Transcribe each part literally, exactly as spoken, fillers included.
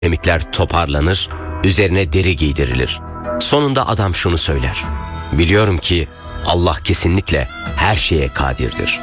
kemikler toparlanır, üzerine deri giydirilir. Sonunda adam şunu söyler: biliyorum ki Allah kesinlikle her şeye kadirdir.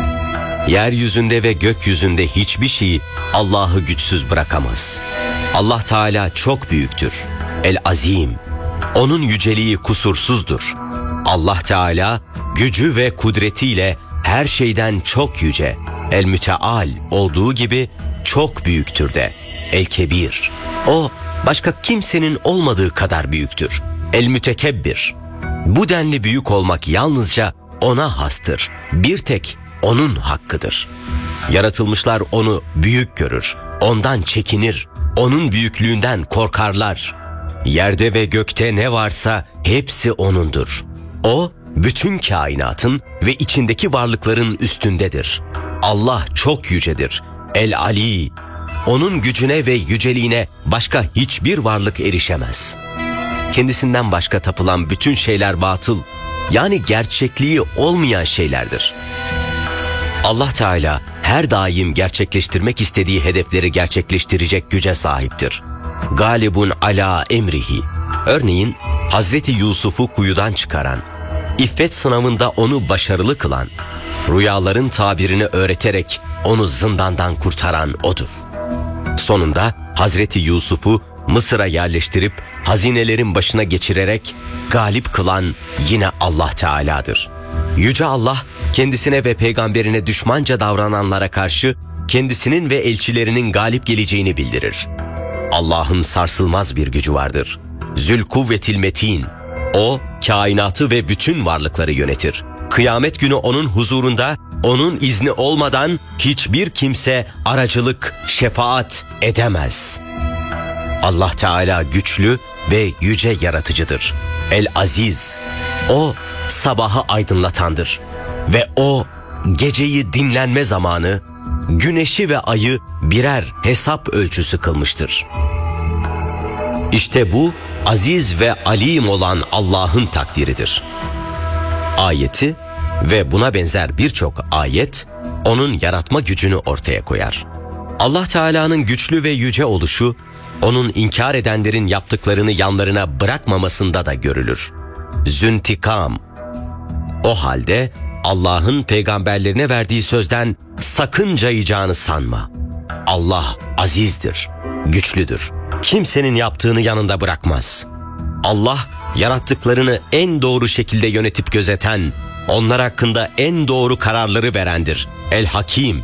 Yeryüzünde ve gökyüzünde hiçbir şey Allah'ı güçsüz bırakamaz. Allah Teala çok büyüktür. El-Azim. Onun yüceliği kusursuzdur. Allah Teala gücü ve kudretiyle her şeyden çok yüce. El-Müteal olduğu gibi çok büyüktür de. El-Kebir. O başka kimsenin olmadığı kadar büyüktür. El-Mütekebbir. Bu denli büyük olmak yalnızca ona hastır. Bir tek onun hakkıdır. Yaratılmışlar onu büyük görür, ondan çekinir, onun büyüklüğünden korkarlar. Yerde ve gökte ne varsa hepsi O'nundur. O, bütün kainatın ve içindeki varlıkların üstündedir. Allah çok yücedir. El-Ali. Onun gücüne ve yüceliğine başka hiçbir varlık erişemez. Kendisinden başka tapılan bütün şeyler batıl, yani gerçekliği olmayan şeylerdir. Allah Teala her daim gerçekleştirmek istediği hedefleri gerçekleştirecek güce sahiptir. Galibun ala emrihi. Örneğin Hazreti Yusuf'u kuyudan çıkaran, iffet sınavında onu başarılı kılan, rüyaların tabirini öğreterek onu zindandan kurtaran O'dur. Sonunda Hazreti Yusuf'u Mısır'a yerleştirip hazinelerin başına geçirerek galip kılan yine Allah Teala'dır. Yüce Allah kendisine ve peygamberine düşmanca davrananlara karşı kendisinin ve elçilerinin galip geleceğini bildirir. Allah'ın sarsılmaz bir gücü vardır. Zülkuvvetil metin. O kainatı ve bütün varlıkları yönetir. Kıyamet günü onun huzurunda onun izni olmadan hiçbir kimse aracılık, şefaat edemez. Allah Teala güçlü ve yüce yaratıcıdır. El-Aziz. O sabahı aydınlatandır. Ve O geceyi dinlenme zamanı, güneşi ve ayı birer hesap ölçüsü kılmıştır. İşte bu aziz ve alim olan Allah'ın takdiridir. Ayeti ve buna benzer birçok ayet onun yaratma gücünü ortaya koyar. Allah Teala'nın güçlü ve yüce oluşu, onun inkar edenlerin yaptıklarını yanlarına bırakmamasında da görülür. Züntikam. O halde Allah'ın peygamberlerine verdiği sözden sakın cayacağını sanma. Allah azizdir, güçlüdür. Kimsenin yaptığını yanında bırakmaz. Allah yarattıklarını en doğru şekilde yönetip gözeten, onlar hakkında en doğru kararları verendir. El-Hakim.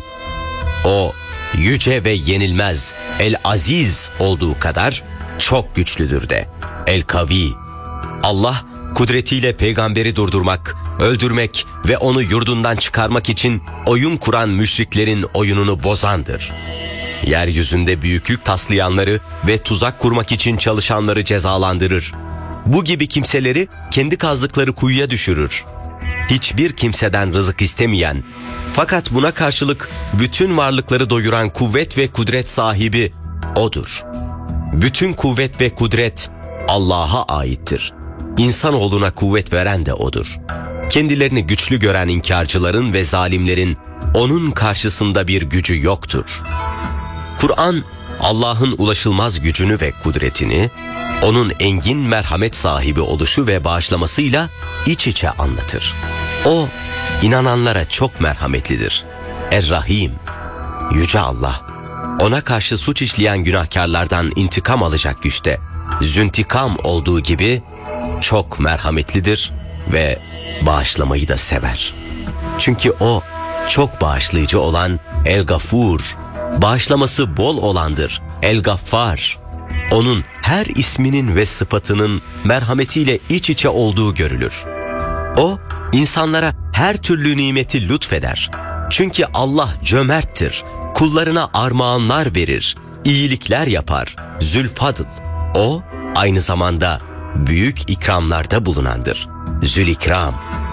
O yüce ve yenilmez, El-Aziz olduğu kadar çok güçlüdür de. El-Kavi. Allah kudretiyle peygamberi durdurmak, öldürmek ve onu yurdundan çıkarmak için oyun kuran müşriklerin oyununu bozandır. Yeryüzünde büyüklük taslayanları ve tuzak kurmak için çalışanları cezalandırır. Bu gibi kimseleri kendi kazdıkları kuyuya düşürür. Hiçbir kimseden rızık istemeyen, fakat buna karşılık bütün varlıkları doyuran kuvvet ve kudret sahibi O'dur. Bütün kuvvet ve kudret Allah'a aittir. İnsanoğluna kuvvet veren de O'dur. Kendilerini güçlü gören inkarcıların ve zalimlerin O'nun karşısında bir gücü yoktur. Kur'an, Allah'ın ulaşılmaz gücünü ve kudretini, O'nun engin merhamet sahibi oluşu ve bağışlamasıyla iç içe anlatır. O, inananlara çok merhametlidir. Er-Rahim. Yüce Allah, O'na karşı suç işleyen günahkarlardan intikam alacak güçte. Züntikam olduğu gibi çok merhametlidir ve bağışlamayı da sever. Çünkü O çok bağışlayıcı olan El-Gafur, bağışlaması bol olandır. El-Gaffar. Onun her isminin ve sıfatının merhametiyle iç içe olduğu görülür. O insanlara her türlü nimeti lütfeder. Çünkü Allah cömerttir. Kullarına armağanlar verir, iyilikler yapar. Zülfadl. O aynı zamanda büyük ikramlarda bulunandır. Zülikram.